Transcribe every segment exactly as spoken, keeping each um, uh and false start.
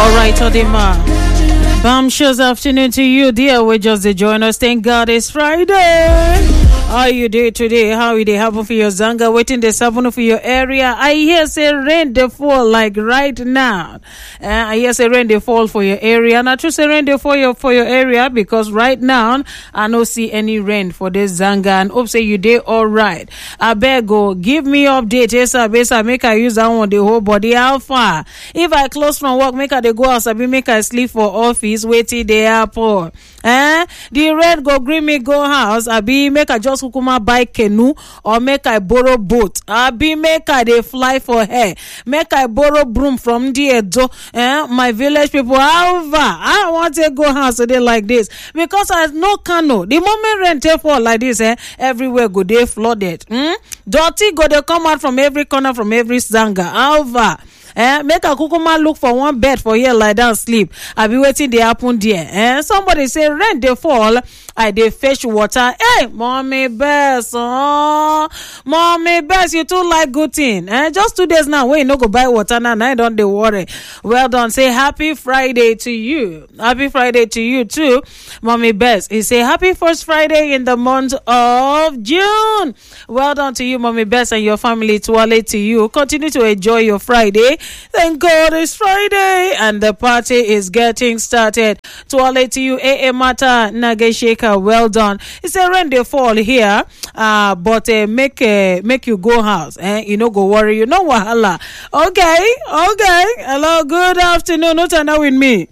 All right, Odima. Bombshells afternoon to you, dear. We just join us. Thank God it's Friday. How you doing today? How it happen for your Zanga? Waiting the happen for your area. I hear say rain they fall like right now. Uh, I hear say rain they fall for your area. And I true say rain they fall your, for your area because right now I no see any rain for this Zanga. And hope say you day all right. I beg go give me update. Yes, I best I make I use that one the whole body. How far? If I close from work, make I they go out. I be make I sleep for office. Waiting the airport. Eh? The rain go green me go house. I be make I just Kukuma buy canoe or make I borrow boat. I be make I they fly for her. Make I borrow broom from the Edo. Eh? My village people, however, I want to go house today like this because I have no canoe. The moment rain take fall like this, eh? Everywhere go they flooded. Hmm? Dirty go they come out from every corner from every Zanga. However, Eh, make a kukuma look for one bed for here lie down sleep. I be waiting they happen there. Eh, somebody say rain they fall. I they fetch water. Hey, mommy best, oh, mommy best, you too like good thing. Eh, just two days now. When you no go buy water now, now don't they worry. Well done. Say happy Friday to you. Happy Friday to you too, mommy best. He say happy first Friday in the month of June. Well done to you, mommy best, and your family. Tuale to you. Continue to enjoy your Friday. Thank God it's Friday and the party is getting started. Tuale to you, A A Mata Nagesheka. Well done. It's a rain they fall here, uh, but uh, make uh, make you go house. Eh? You know, go worry. You know wahala. Okay, okay. Hello, good afternoon. What's now with me?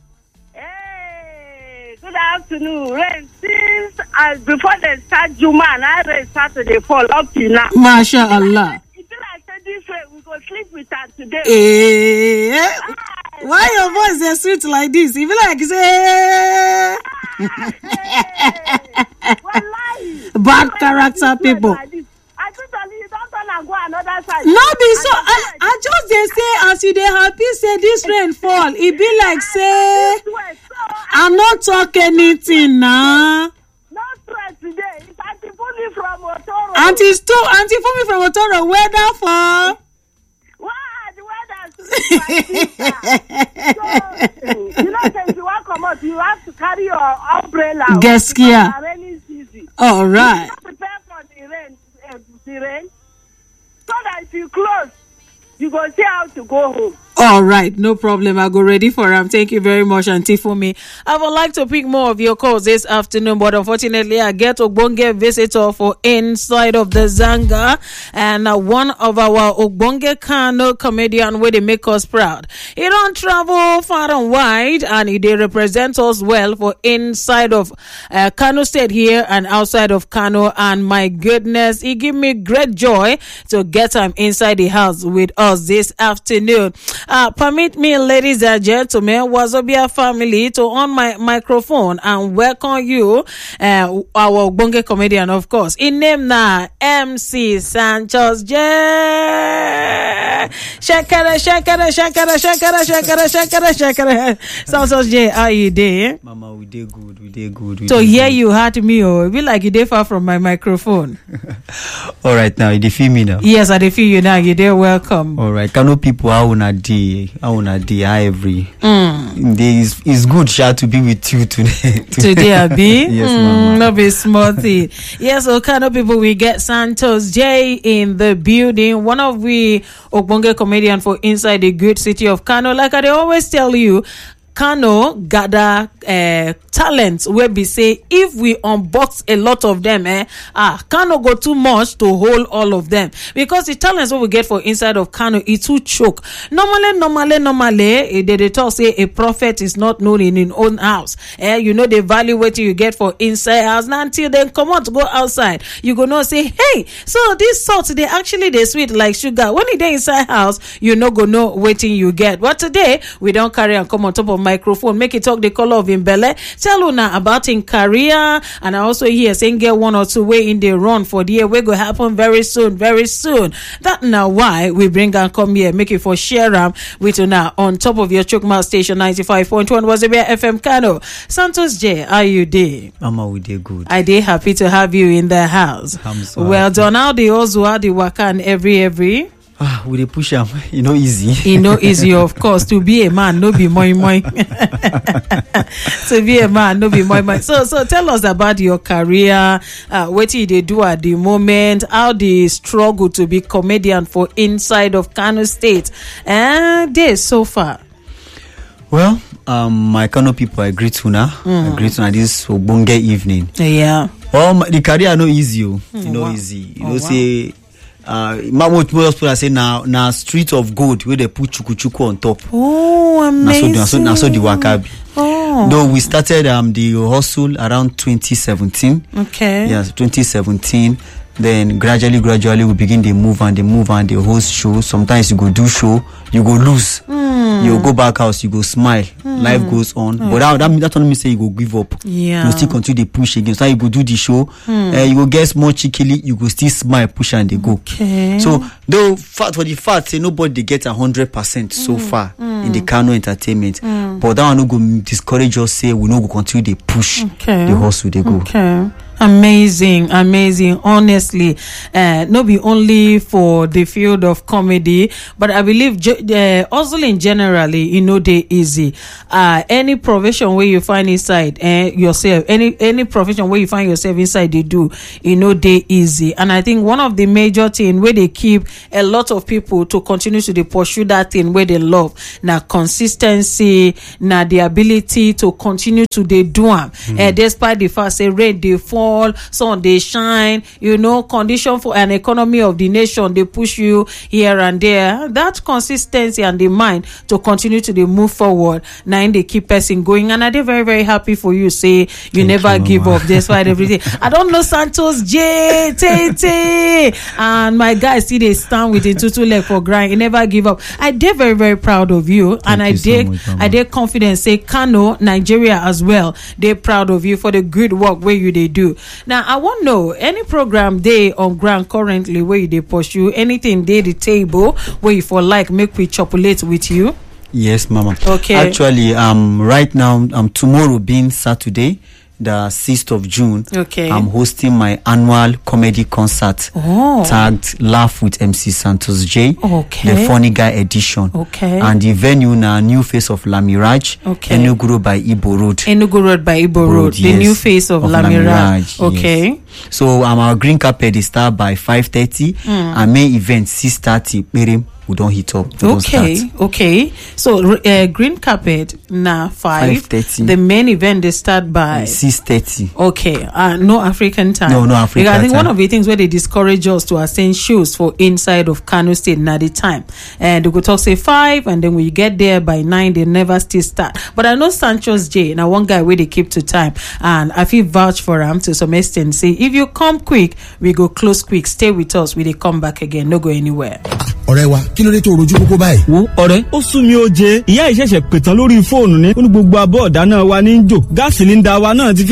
Hey, good afternoon. Rain since uh, before they start Juma, and I rain started they fall up to now. Masha Allah. This way we go sleep with her today. Eh, ah, why hey. Your voice is sweet like this? If you like say ah, hey. Well, bad character people. Like I just tell you don't turn and go another side. No be so I, I just they say as you they happy say this rain fall. It be like say way, so I'm not talk anything now. No stress today. It's Auntie Fumi from Otoro. Auntie Sto, Auntie Fumi from Otoro. Weather for? Wow, the weather is so, you know, if you want to come out, you have to carry your umbrella. Guess here. All right. You prepare for the rain, uh, the rain, so that if you close, you go see how to go home. All right, no problem. I'll go ready for him. Thank you very much, Auntie Fumi. I would like to pick more of your calls this afternoon, but unfortunately, I get Ogbonge visitor for inside of the Zanga, and uh, one of our Ogbonge Kano comedian where they make us proud. He don't travel far and wide, and he they represent us well for inside of uh, Kano State here and outside of Kano. And my goodness, he give me great joy to get him inside the house with us this afternoon. Uh, permit me, ladies and gentlemen, Wazobia family, to on my microphone and welcome you, uh, our Ogbonge comedian, of course. In name now, M C Sanchez J. Shakara, shakara, shakara, shakara, shakara, shakara, shakara. Sanchez J, how you doing? Mama, we did good, we did good. We so did here good. you heard me, oh, it be like you did far from my microphone. All right, now you feel me now. Yes, I feel you now. You did welcome. All right, Kano people, how una day? How una day? How every? Mm. It's, it's good, Sha, to be with you today. Today, Abi. Yes, mm, Mama. Not be smarty. Yes, so kind of people, we get Santos J in the building. One of we Ogbonge comedian for inside the good city of Kano. Like I always tell you, Kano gather uh, talents where we say if we unbox a lot of them, eh, ah, Kano go too much to hold all of them because the talents what we get for inside of Kano is too choke. Normally, normally, normally, eh, they, they talk say a prophet is not known in his own house. Eh, you know the value what you get for inside house. Now until they come out to go outside, you go not say, hey, so this salt they actually they sweet like sugar. When it inside house, you no go know waiting you get. But today we don't carry and come on top of microphone, make it talk the color of him belly. Tell una about in career, and I also hear saying get one or two way in the run for the year. We go happen very soon, very soon. That now why we bring and come here, make it for share them with una on top of your Chukma station ninety-five point one Wazobia F M Kano. Santos J, how you dey? Mama, we did good. I dey happy to have you in the house. I'm so well happy. done. How the Ozua, the Wakan every every. Ah, we dey push am. You know, easy. You know, easy, of course. To be a man, no be moi moi. To be a man, no be moi moi. So, so tell us about your career. Uh, what you dey do at the moment? How the struggle to be comedian for inside of Kano State? And uh, days so far. Well, um, my Kano people, I greet una. Mm. I greet una this Obonge evening. Yeah. Well, my, the career no easy. Oh. Mm, you know, wow. easy. You oh, know, wow. say. Uh, most people say now, now street of gold where they put chuku chuku on top. Oh, amazing! Now so, now so the wakabi. Oh. Though we started um the hustle around twenty seventeen. Okay. Yes, twenty seventeen. Then gradually, gradually we begin the move and the move and the host show. Sometimes you go do show, you go lose. Mm. You go back house, you go smile. Mm. Life goes on. Okay. But that that that don't mean say you go give up. Yeah. You still continue to push again. So you go do the show. Mm. Uh, you go get small chickily. You go still smile, push and they go. Okay. So though fact for the fact say nobody get a hundred percent so mm. far mm. in the Kano entertainment. Mm. But that one no go discourage us. Say we no go continue to push okay. the hustle. They go. Okay. Amazing, amazing. Honestly, uh, not be only for the field of comedy, but I believe ju- uh, hustling generally, you know, they easy. Uh, any profession where you find inside uh, yourself, any any profession where you find yourself inside, they do, you know, they easy. And I think one of the major thing where they keep a lot of people to continue to they pursue that thing where they love, now consistency, now the ability to continue to they do them, mm. uh, despite the fact say rain they fall. Sun they shine, you know, condition for an economy of the nation, they push you here and there. That consistency and the mind to continue to they move forward. Now they keep person going, and I they very very happy for you. Say you Thank never you, give up despite everything. I don't know Santos J T T and my guys see they stand with a two leg for grind. You never give up. I did very very proud of you, Thank and I did so I did confident say Kano Nigeria as well. They proud of you for the good work where you they do. Now, I want to know, any program they on ground currently where you they pursue, anything they the table where you for like make we chopulate with you? Yes, Mama. Okay. Actually, um, right now, um, tomorrow being Saturday, the sixth of June, okay, I'm hosting my annual comedy concert oh. tagged Laugh with M C Santos J, okay, the Funny Guy edition. Okay. And the venue now, New Face of La Mirage, okay, Enugu by Ibo Road. Enugu Road by Ibo Road, Road the yes, New Face of, of La Mirage. Okay. Yes. So um, our green carpet is start by five thirty, mm. and main event six thirty. We don't hit up. We okay, don't okay. So uh, green carpet na five. thirty. The main event they start by six thirty. Okay, uh, no African time. No, no African because I think time. one of the things where they discourage us to attend shows for inside of Kano State na the time, and they go talk say five, and then when you get there by nine, they never still start. But I know Santos J, now one guy where they keep to time, and I feel vouch for him to some extent. Say if you come quick, we go close quick. Stay with us. We they come back again. No go anywhere. Ọ̀rẹ́ wa kí ló dé tó rojú kókó báyìí. Wo ọ̀rẹ́ ó sún mi ó jẹ ìyá ìṣẹ̀ṣẹ̀ pẹ̀tàn lórí fóònù ní ó ní gbogbo abọ́ ọ̀dá náà wa ní jò gáàsì sílíńdà wa náà ti